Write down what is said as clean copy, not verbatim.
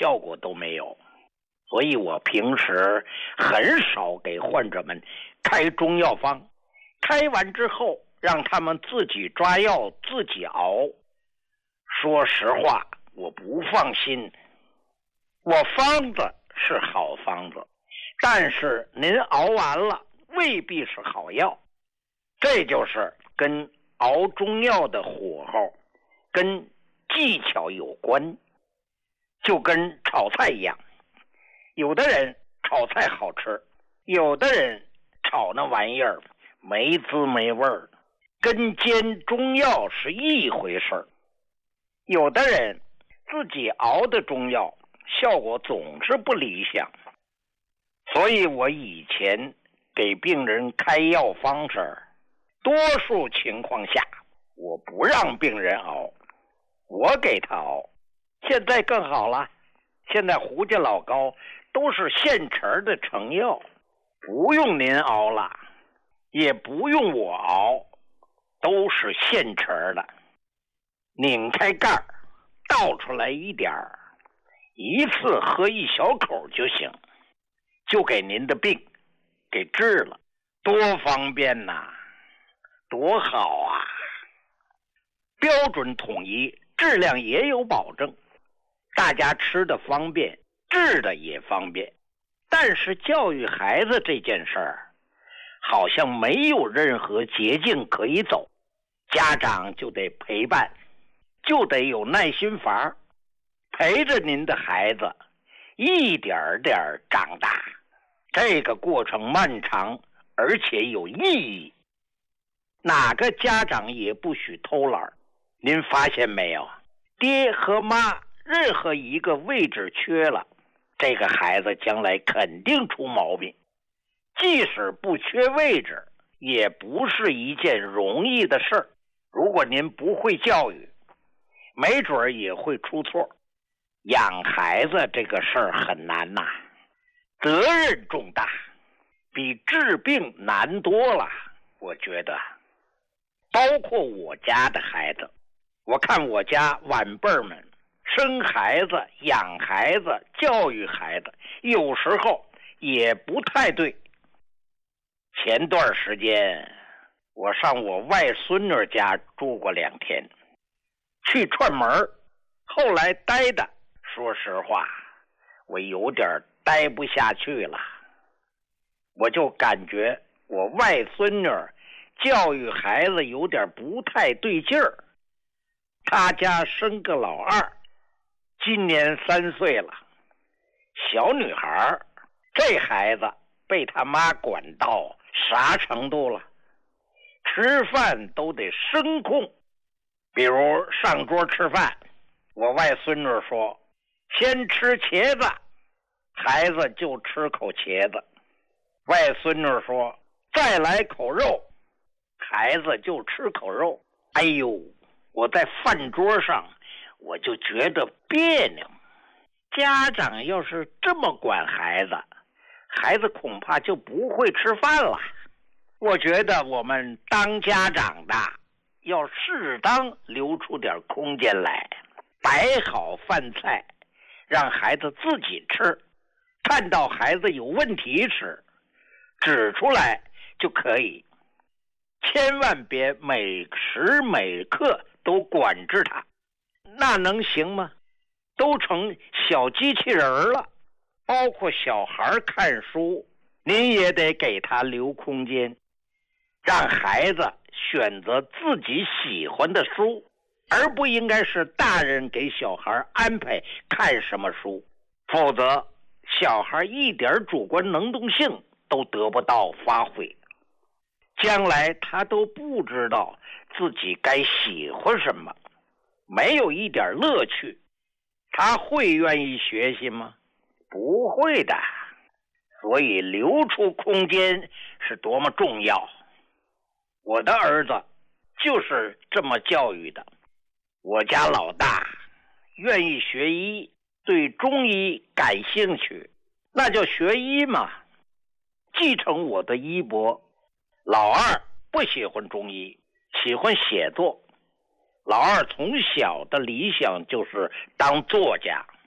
效果都没有。所以我平时很少给患者们开中药方，开完之后让他们自己抓药自己熬。说实话，我不放心。我方子是好方子，但是您熬完了未必是好药。这就是跟熬中药的火候跟技巧有关，就跟炒菜一样，有的人炒菜好吃，有的人炒那玩意儿没滋没味儿，跟煎中药是一回事儿。有的人自己熬的中药效果总是不理想，所以我以前给病人开药方时，多数情况下我不让病人熬，我给他熬。现在更好了，现在胡家老膏都是现成的成药，不用您熬了，也不用我熬，都是现成的。拧开盖儿，倒出来一点儿，一次喝一小口就行，就给您的病给治了，多方便呐，多好啊！标准统一，质量也有保证，大家吃的方便，治的也方便。但是教育孩子这件事儿，好像没有任何捷径可以走，家长就得陪伴，就得有耐心法，陪着您的孩子一点点长大。这个过程漫长，而且有意义。哪个家长也不许偷懒。您发现没有，爹和妈任何一个位置缺了，这个孩子将来肯定出毛病。即使不缺位置，也不是一件容易的事儿。如果您不会教育，没准也会出错。养孩子这个事儿很难呐，责任重大，比治病难多了。我觉得包括我家的孩子，我看我家晚辈们生孩子、养孩子、教育孩子，有时候也不太对。前段时间我上我外孙女家住过2天，去串门，后来待的，说实话我有点待不下去了。我就感觉我外孙女教育孩子有点不太对劲儿。他家生个老二，今年3岁了，小女孩，这孩子被他妈管到啥程度了？吃饭都得声控。比如上桌吃饭，我外孙女说先吃茄子，孩子就吃口茄子。外孙女说再来口肉，孩子就吃口肉。哎呦，我在饭桌上我就觉得别扭。家长要是这么管孩子，孩子恐怕就不会吃饭了。我觉得我们当家长的要适当留出点空间来，摆好饭菜，让孩子自己吃，看到孩子有问题时指出来就可以，千万别每时每刻都管制他，那能行吗？都成小机器人了。包括小孩看书，您也得给他留空间，让孩子选择自己喜欢的书，而不应该是大人给小孩安排看什么书，否则小孩一点主观能动性都得不到发挥，将来他都不知道自己该喜欢什么，没有一点乐趣，他会愿意学习吗？不会的。所以留出空间是多么重要。我的儿子就是这么教育的。我家老大愿意学医，对中医感兴趣，那就学医嘛，继承我的衣钵。老二不喜欢中医，喜欢写作。老二从小的理想就是当作家。